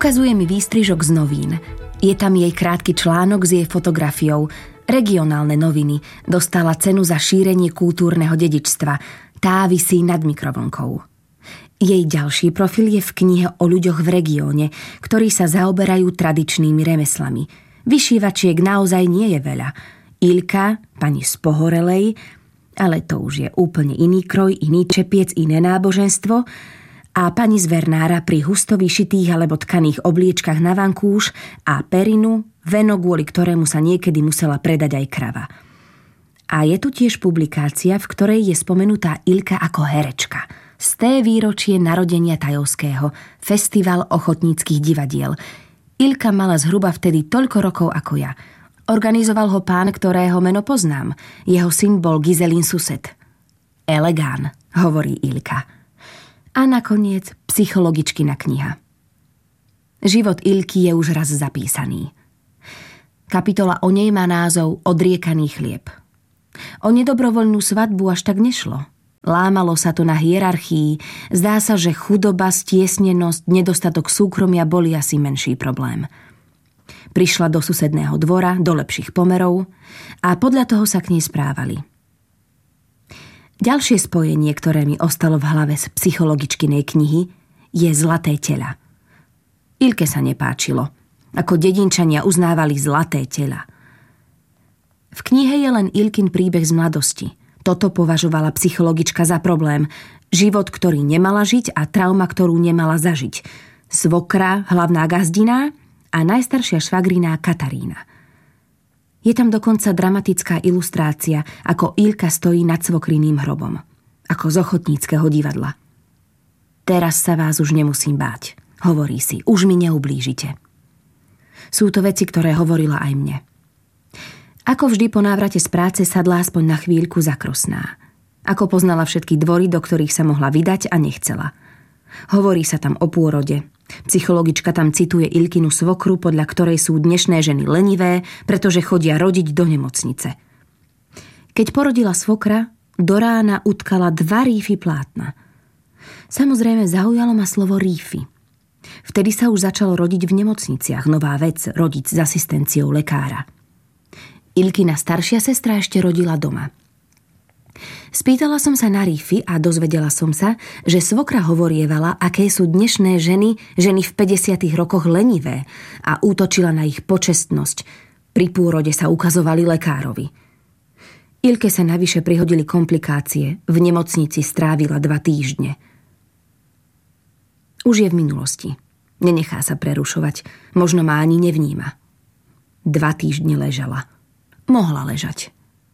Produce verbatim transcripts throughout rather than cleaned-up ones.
Ukazuje mi výstrižok z novín. Je tam jej krátky článok s jej fotografiou. Regionálne noviny. Dostala cenu za šírenie kultúrneho dedičstva. Tá visí nad mikrovlnkou. Jej ďalší profil je v knihe o ľuďoch v regióne, ktorí sa zaoberajú tradičnými remeslami. Vyšívačiek naozaj nie je veľa. Ilka, pani z Pohorelej, ale to už je úplne iný kroj, iný čepiec, iné náboženstvo, a pani z Vernára pri husto vyšitých alebo tkaných obliečkach na vankúš a perinu, veno, kvôli ktorému sa niekedy musela predať aj krava. A je tu tiež publikácia, v ktorej je spomenutá Ilka ako herečka. Sté výročie narodenia Tajovského, festival ochotníckych divadiel. Ilka mala zhruba vtedy toľko rokov ako ja. Organizoval ho pán, ktorého meno poznám. Jeho syn bol Gizelin sused. Elegán, hovorí Ilka. A nakoniec psychologičkina kniha. Život Ilky je už raz zapísaný. Kapitola o nej má názov Odriekaný chlieb. O nedobrovoľnú svadbu až tak nešlo. Lámalo sa to na hierarchii. Zdá sa, že chudoba, stiesnenosť, nedostatok súkromia boli asi menší problém. Prišla do susedného dvora, do lepších pomerov a podľa toho sa k nej správali. Ďalšie spojenie, ktoré mi ostalo v hlave z psychologičkinej knihy, je zlaté teľa. Ilke sa nepáčilo, ako dedinčania uznávali zlaté teľa. V knihe je len Ilkin príbeh z mladosti. Toto považovala psychologička za problém. Život, ktorý nemala žiť a trauma, ktorú nemala zažiť. Svokra, hlavná gazdina a najstaršia švagriná Katarína. Je tam dokonca dramatická ilustrácia, ako Ilka stojí nad svokriným hrobom. Ako z ochotníckeho divadla. Teraz sa vás už nemusím báť, hovorí si, už mi neublížite. Sú to veci, ktoré hovorila aj mne. Ako vždy po návrate z práce sadla aspoň na chvíľku zakrosná. Ako poznala všetky dvory, do ktorých sa mohla vydať a nechcela. Hovorí sa tam o pôrode. Psychologička tam cituje Ilkinu svokru, podľa ktorej sú dnešné ženy lenivé, pretože chodia rodiť do nemocnice. Keď porodila svokra, do rána utkala dva rífy plátna. Samozrejme zaujalo ma slovo rífy. Vtedy sa už začalo rodiť v nemocniciach, nová vec, rodiť s asistenciou lekára. Ilkina staršia sestra ešte rodila doma. Spýtala som sa na rífy a dozvedela som sa, že svokra hovorievala, aké sú dnešné ženy, ženy v päťdesiatych rokoch lenivé, a útočila na ich počestnosť. Pri pôrode sa ukazovali lekárovi. Ilke sa navyše prihodili komplikácie, v nemocnici strávila dva týždne. Už je v minulosti. Nenechá sa prerušovať, možno ma ani nevníma. Dva týždne ležala. Mohla ležať.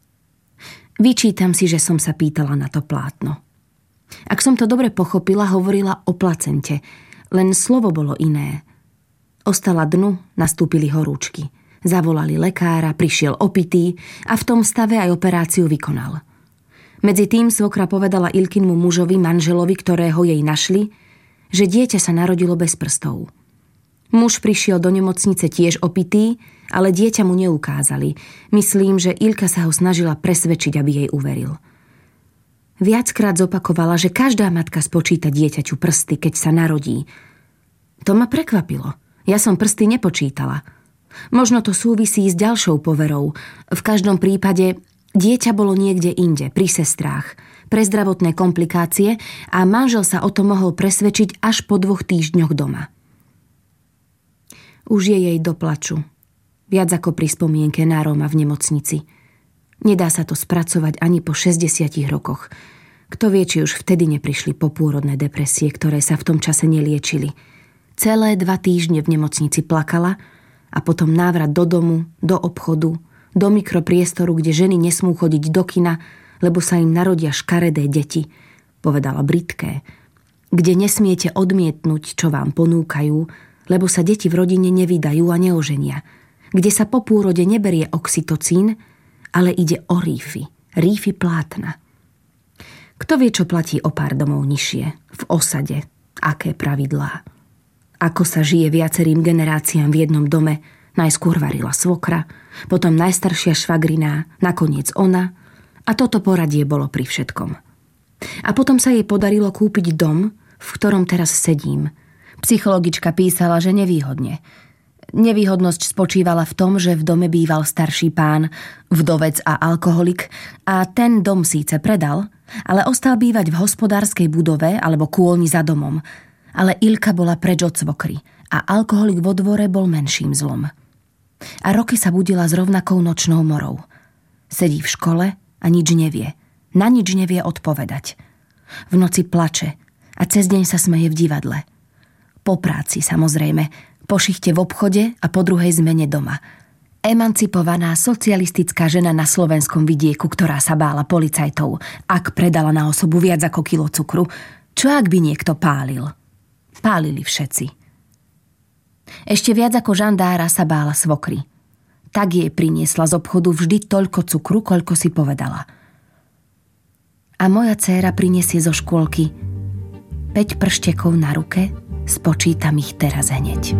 Vyčítam si, že som sa pýtala na to plátno. Ak som to dobre pochopila, hovorila o placente, len slovo bolo iné. Ostala dnu, nastúpili horúčky. Zavolali lekára, prišiel opitý a v tom stave aj operáciu vykonal. Medzi tým svokra povedala Ilkinmu mužovi, manželovi, ktorého jej našli, že dieťa sa narodilo bez prstov. Muž prišiel do nemocnice tiež opitý, ale dieťa mu neukázali. Myslím, že Ilka sa ho snažila presvedčiť, aby jej uveril. Viackrát zopakovala, že každá matka spočíta dieťaťu prsty, keď sa narodí. To ma prekvapilo. Ja som prsty nepočítala. Možno to súvisí s ďalšou poverou. V každom prípade dieťa bolo niekde inde, pri sestrách, pre zdravotné komplikácie, a manžel sa o to mohol presvedčiť až po dvoch týždňoch doma. Už je jej do plaču. Viac ako pri spomienke na Róma v nemocnici. Nedá sa to spracovať ani po šesťdesiatich rokoch. Kto vie, či už vtedy neprišli popôrodné depresie, ktoré sa v tom čase neliečili. Celé dva týždne v nemocnici plakala a potom návrat do domu, do obchodu, do mikropriestoru, kde ženy nesmú chodiť do kina, lebo sa im narodia škaredé deti, povedala Britké, kde nesmiete odmietnúť, čo vám ponúkajú, lebo sa deti v rodine nevydajú a neoženia, kde sa po pôrode neberie oxytocín, ale ide o rífy, rífy plátna. Kto vie, čo platí o pár domov nižšie, v osade, aké pravidlá. Ako sa žije viacerým generáciám v jednom dome, najskôr varila svokra, potom najstaršia švagriná, nakoniec ona, a toto poradie bolo pri všetkom. A potom sa jej podarilo kúpiť dom, v ktorom teraz sedím. Psychologička písala, že nevýhodne. Nevýhodnosť spočívala v tom, že v dome býval starší pán, vdovec a alkoholik a ten dom síce predal, ale ostal bývať v hospodárskej budove alebo kôlni za domom. Ale Ilka bola preč od svokry a alkoholik vo dvore bol menším zlom. A roky sa budila s rovnakou nočnou morou. Sedí v škole a nič nevie. Na nič nevie odpovedať. V noci plače a cez deň sa smeje v divadle. Po práci, samozrejme, po šichte v obchode a po druhej zmene doma. Emancipovaná socialistická žena na slovenskom vidieku, ktorá sa bála policajtov, ak predala na osobu viac ako kilo cukru. Čo ak by niekto pálil? Pálili všetci. Ešte viac ako žandára sa bála svokry. Tak jej priniesla z obchodu vždy toľko cukru, koľko si povedala. A moja dcéra prinesie zo škôlky päť prštekov na ruke. Spočítam ich teraz hneď.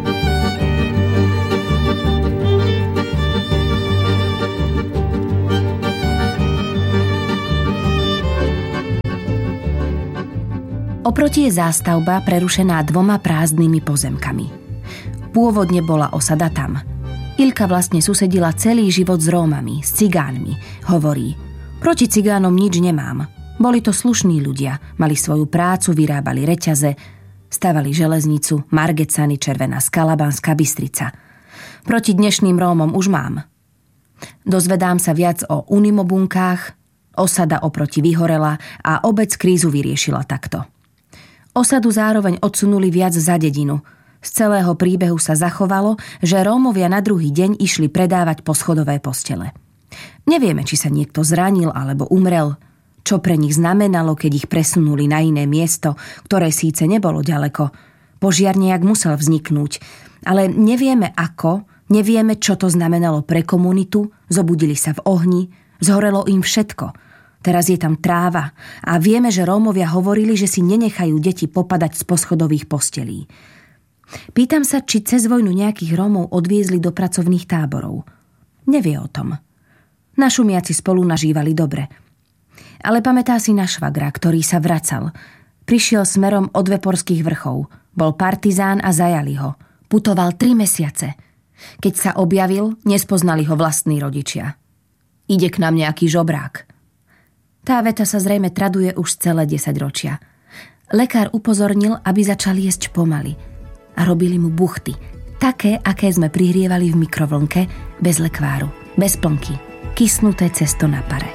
Oproti je zástavba prerušená dvoma prázdnymi pozemkami. Pôvodne bola osada tam. Ilka vlastne susedila celý život s Rómami, s cigánmi. Hovorí, proti cigánom nič nemám. Boli to slušní ľudia, mali svoju prácu, vyrábali reťaze, stavali železnicu, Margecany, Červená Skala, Banská Bystrica. Proti dnešným Rómom už mám. Dozvedám sa viac o unimobunkách, osada oproti vyhorela a obec krízu vyriešila takto. Osadu zároveň odsunuli viac za dedinu. Z celého príbehu sa zachovalo, že Rómovia na druhý deň išli predávať poschodové postele. Nevieme, či sa niekto zranil alebo umrel, čo pre nich znamenalo, keď ich presunuli na iné miesto, ktoré síce nebolo ďaleko. Požiar nejak musel vzniknúť, ale nevieme ako, nevieme, čo to znamenalo pre komunitu, zobudili sa v ohni, zhorelo im všetko. Teraz je tam tráva a vieme, že Rómovia hovorili, že si nenechajú deti popadať z poschodových postelí. Pýtam sa, či cez vojnu nejakých Rómov odviezli do pracovných táborov. Nevie o tom. Na Šumiaci spolu nažívali dobre. Ale pamätá si na švagra, ktorý sa vracal. Prišiel smerom od Veporských vrchov. Bol partizán a zajali ho. Putoval tri mesiace. Keď sa objavil, nespoznali ho vlastní rodičia. Ide k nám nejaký žobrák. Tá veta sa zrejme traduje už celé desaťročia. Lekár upozornil, aby začal jesť pomaly. A robili mu buchty. Také, aké sme prihrievali v mikrovlnke, bez lekváru, bez plnky. Kysnuté cesto na pare.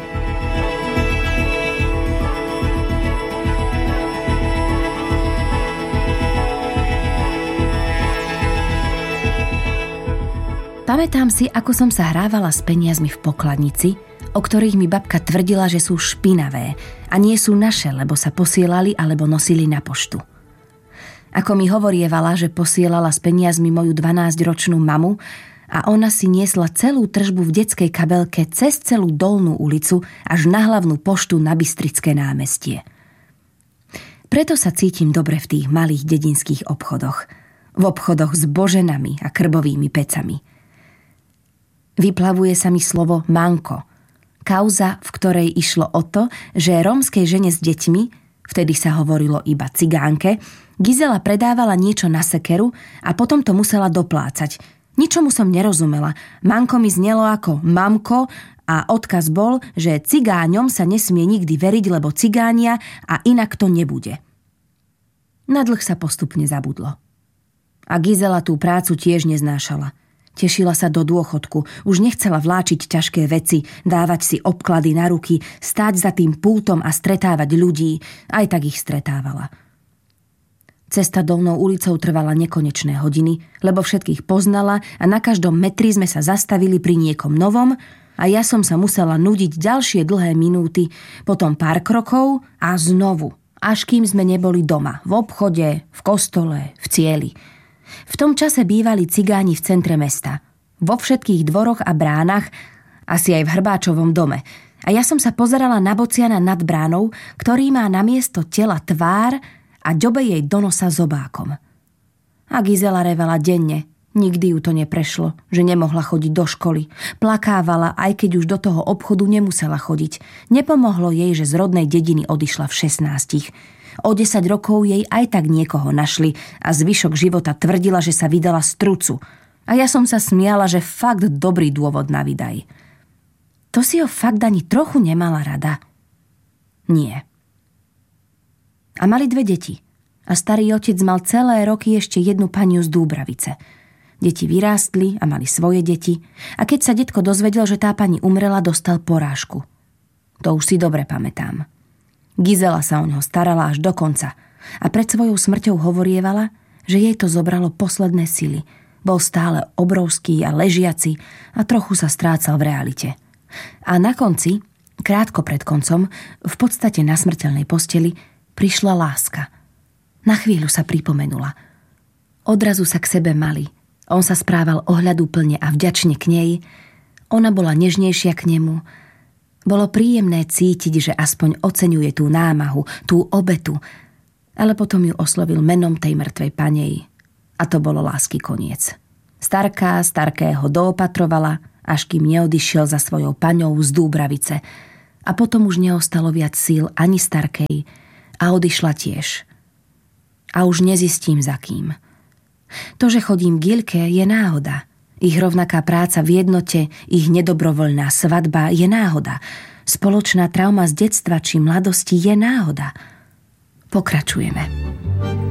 Pamätám si, ako som sa hrávala s peniazmi v pokladnici, o ktorých mi babka tvrdila, že sú špinavé a nie sú naše, lebo sa posielali alebo nosili na poštu. Ako mi hovorievala, že posielala s peniazmi moju dvanásťročnú mamu a ona si niesla celú tržbu v detskej kabelke cez celú Dolnú ulicu až na hlavnú poštu na Bystrické námestie. Preto sa cítim dobre v tých malých dedinských obchodoch. V obchodoch s boženami a krbovými pecami. Vyplavuje sa mi slovo manko. Kauza, v ktorej išlo o to, že rómskej žene s deťmi, vtedy sa hovorilo iba cigánke, Gizela predávala niečo na sekeru a potom to musela doplácať. Ničomu som nerozumela. Manko mi znelo ako mamko a odkaz bol, že cigáňom sa nesmie nikdy veriť, lebo cigánia a inak to nebude. Na dlh sa postupne zabudlo. A Gizela tú prácu tiež neznášala. Tešila sa do dôchodku, už nechcela vláčiť ťažké veci, dávať si obklady na ruky, stáť za tým pultom a stretávať ľudí, aj tak ich stretávala. Cesta Dolnou ulicou trvala nekonečné hodiny, lebo všetkých poznala a na každom metri sme sa zastavili pri niekom novom a ja som sa musela nudiť ďalšie dlhé minúty, potom pár krokov a znovu, až kým sme neboli doma, v obchode, v kostole, v cieli. V tom čase bývali cigáni v centre mesta, vo všetkých dvoroch a bránach, asi aj v Hrbáčovom dome. A ja som sa pozerala na bociana nad bránou, ktorý má namiesto tela tvár a ďobe jej do nosa zobákom. A Gizela revala denne, nikdy ju to neprešlo, že nemohla chodiť do školy. Plakávala, aj keď už do toho obchodu nemusela chodiť. Nepomohlo jej, že z rodnej dediny odišla v šestnástich. O desať rokov jej aj tak niekoho našli a zvyšok života tvrdila, že sa vydala strucu. A ja som sa smiala, že fakt dobrý dôvod na vydaj. To si ho fakt ani trochu nemala rada? Nie. A mali dve deti. A starý otec mal celé roky ešte jednu paniu z Dúbravice. Deti vyrástli a mali svoje deti a keď sa detko dozvedel, že tá pani umrela, dostal porážku. To už si dobre pamätám. Gizela sa o ňo starala až do konca a pred svojou smrťou hovorievala, že jej to zobralo posledné sily. Bol stále obrovský a ležiaci a trochu sa strácal v realite. A na konci, krátko pred koncom, v podstate na smrteľnej posteli, prišla láska. Na chvíľu sa pripomenula. Odrazu sa k sebe mali. On sa správal ohľaduplne a vďačne k nej. Ona bola nežnejšia k nemu. Bolo príjemné cítiť, že aspoň oceňuje tú námahu, tú obetu. Ale potom ju oslovil menom tej mŕtvej panej. A to bolo lásky koniec. Starká starkého doopatrovala, až kým neodišiel za svojou paňou z Dúbravice. A potom už neostalo viac síl ani starkej a odišla tiež. A už nezistím za kým. To, že chodím k Ilke, je náhoda. Ich rovnaká práca v jednote, ich nedobrovoľná svadba je náhoda. Spoločná trauma z detstva či mladosti je náhoda. Pokračujeme.